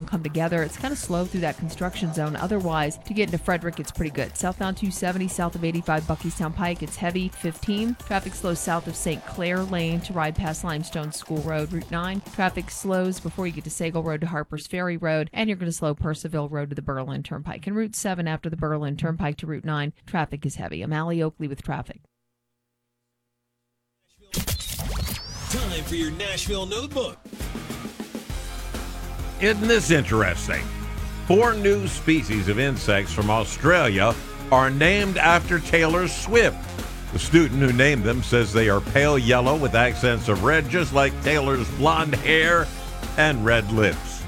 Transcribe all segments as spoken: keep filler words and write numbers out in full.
come together. It's kind of slow through that construction zone. Otherwise, to get into Frederick, it's pretty good. Southbound two seventy, south of eighty-five Buckystown Pike, it's heavy. fifteen. Traffic slows south of Saint Clair Lane to ride past Limestone School Road. Route nine. Traffic slows before you get to Sagal Road to Harpers Ferry Road. And you're going to slow Percival Road to the Berlin Turnpike. And Route seven after the Berlin Turnpike to Route nine. Traffic is heavy. I'm Allie Oakley with traffic. Time for your Nashville Notebook. Isn't this interesting? Four new species of insects from Australia are named after Taylor Swift. The student who named them says they are pale yellow with accents of red, just like Taylor's blonde hair and red lips.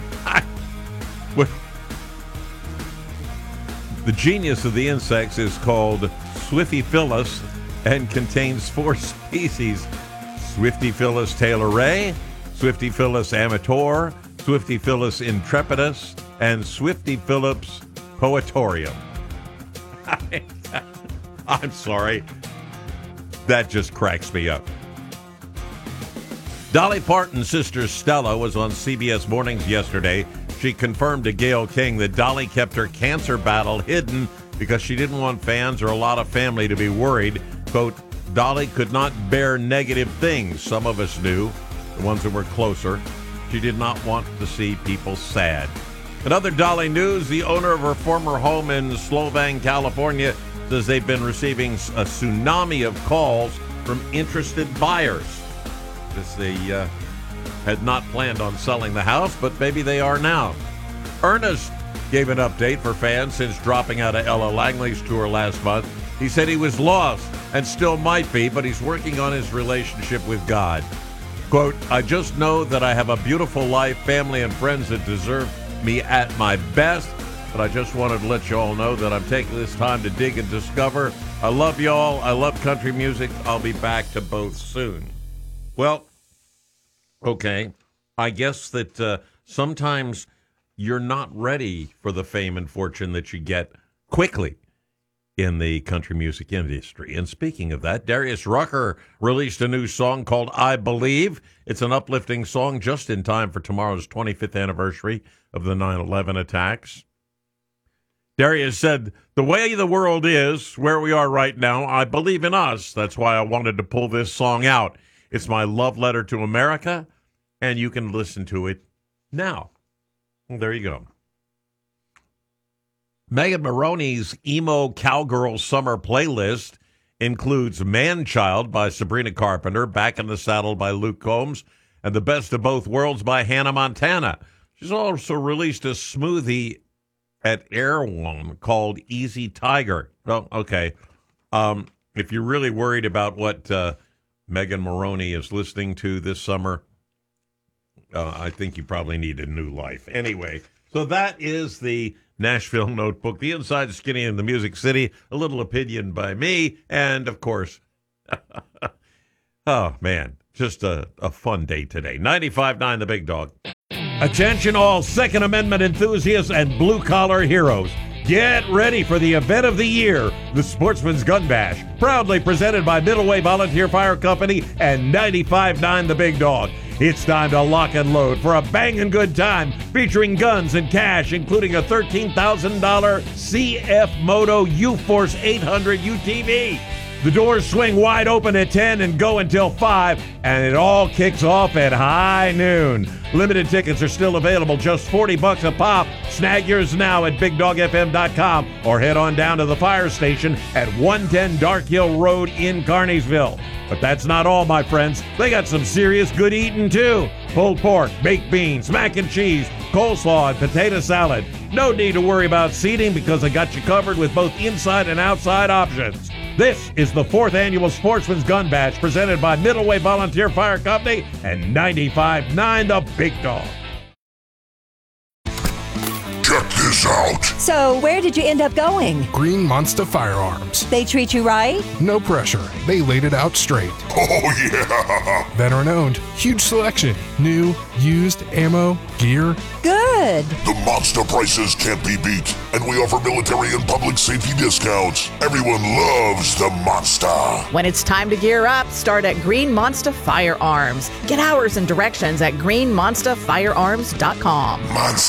The genius of the insects is called Swiftyphilus and contains four species: Swiftyphilus taylori, Swiftyphilus amator, Swiftyphilus intrepidus, and Swiftyphilus poetorium. I'm sorry. That just cracks me up. Dolly Parton's sister Stella was on C B S Mornings yesterday. She confirmed to Gayle King that Dolly kept her cancer battle hidden because she didn't want fans or a lot of family to be worried. Quote, Dolly could not bear negative things. Some of us knew, the ones that were closer. She did not want to see people sad. In other Dolly news, the owner of her former home in Slovang, California, says they've been receiving a tsunami of calls from interested buyers. Because they uh, had not planned on selling the house, but maybe they are now. Ernest gave an update for fans since dropping out of Ella Langley's tour last month. He said he was lost and still might be, but he's working on his relationship with God. Quote, I just know that I have a beautiful life, family, and friends that deserve me at my best, but I just wanted to let you all know that I'm taking this time to dig and discover. I love y'all. I love country music. I'll be back to both soon. Well, okay, I guess that uh, sometimes you're not ready for the fame and fortune that you get quickly in the country music industry. And speaking of that, Darius Rucker released a new song called I Believe. It's an uplifting song just in time for tomorrow's twenty-fifth anniversary of the nine eleven attacks. Darius said, the way the world is, where we are right now, I believe in us. That's why I wanted to pull this song out. It's my love letter to America, and you can listen to it now. Well, there you go. Megan Maroney's emo cowgirl summer playlist includes Man-Child by Sabrina Carpenter, Back in the Saddle by Luke Combs, and The Best of Both Worlds by Hannah Montana. She's also released a smoothie at Erewhon called Easy Tiger. Oh, okay. Um, if you're really worried about what uh, Megan Maroney is listening to this summer, uh, I think you probably need a new life. Anyway, so that is the Nashville Notebook, the inside skinny in the Music City, a little opinion by me, and of course, oh man, just a, a fun day today. ninety-five point nine The Big Dog. Attention all Second Amendment enthusiasts and blue-collar heroes. Get ready for the event of the year, the Sportsman's Gun Bash, proudly presented by Middleway Volunteer Fire Company and ninety-five point nine The Big Dog. It's time to lock and load for a banging good time featuring guns and cash, including a thirteen thousand dollars C F Moto U-Force eight hundred U T V. The doors swing wide open at ten and go until five, and it all kicks off at high noon. Limited tickets are still available, just forty bucks a pop. Snag yours now at big dog f m dot com or head on down to the fire station at one ten Dark Hill Road in Carneysville. But that's not all, my friends. They got some serious good eating, too. Pulled pork, baked beans, mac and cheese, coleslaw, and potato salad. No need to worry about seating because I got you covered with both inside and outside options. This is the fourth annual Sportsman's Gun Bash presented by Middleway Volunteer Fire Company and ninety-five point nine The Big Dog. Check this out. So, where did you end up going? Green Monster Firearms. They treat you right? No pressure. They laid it out straight. Oh, yeah. Veteran owned. Huge selection. New, used, ammo, gear. Good. The monster prices can't be beat, and we offer military and public safety discounts. Everyone loves the monster. When it's time to gear up, start at Green Monster Firearms. Get hours and directions at green monster firearms dot com. Monster.